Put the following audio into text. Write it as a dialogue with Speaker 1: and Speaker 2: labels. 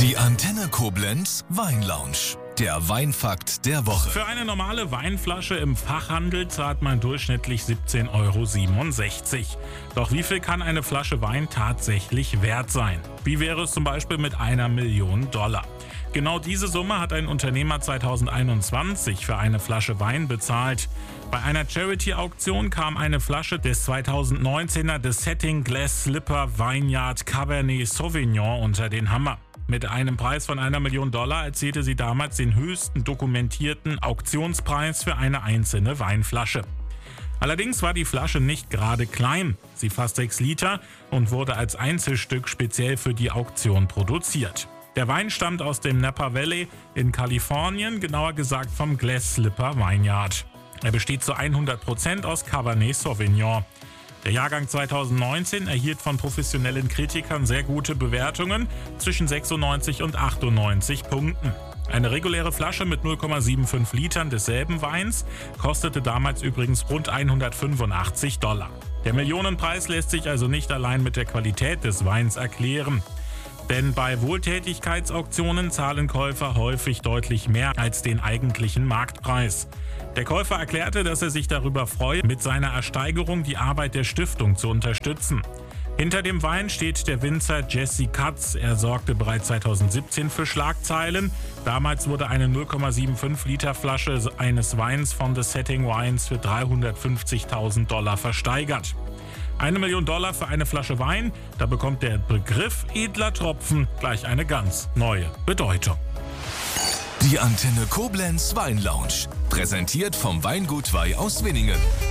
Speaker 1: Die Antenne Koblenz Weinlounge. Der Weinfakt der Woche.
Speaker 2: Für eine normale Weinflasche im Fachhandel zahlt man durchschnittlich 17,67 €. Doch wie viel kann eine Flasche Wein tatsächlich wert sein? Wie wäre es zum Beispiel mit $1 Million? Genau diese Summe hat ein Unternehmer 2021 für eine Flasche Wein bezahlt. Bei einer Charity-Auktion kam eine Flasche des 2019er The Setting Glass Slipper Vineyard Cabernet Sauvignon unter den Hammer. Mit einem Preis von $1 Million erzielte sie damals den höchsten dokumentierten Auktionspreis für eine einzelne Weinflasche. Allerdings war die Flasche nicht gerade klein. Sie fasst 6 Liter und wurde als Einzelstück speziell für die Auktion produziert. Der Wein stammt aus dem Napa Valley in Kalifornien, genauer gesagt vom Glass Slipper Vineyard. Er besteht zu 100% aus Cabernet Sauvignon. Der Jahrgang 2019 erhielt von professionellen Kritikern sehr gute Bewertungen, zwischen 96 und 98 Punkten. Eine reguläre Flasche mit 0,75 Litern desselben Weins kostete damals übrigens rund $185. Der Millionenpreis lässt sich also nicht allein mit der Qualität des Weins erklären. Denn bei Wohltätigkeitsauktionen zahlen Käufer häufig deutlich mehr als den eigentlichen Marktpreis. Der Käufer erklärte, dass er sich darüber freue, mit seiner Ersteigerung die Arbeit der Stiftung zu unterstützen. Hinter dem Wein steht der Winzer Jesse Katz. Er sorgte bereits 2017 für Schlagzeilen. Damals wurde eine 0,75 Liter Flasche eines Weins von The Setting Wines für $350.000 versteigert. $1 Million für eine Flasche Wein, da bekommt der Begriff edler Tropfen gleich eine ganz neue Bedeutung.
Speaker 1: Die Antenne Koblenz Weinlounge. Präsentiert vom Weingut Weih aus Winningen.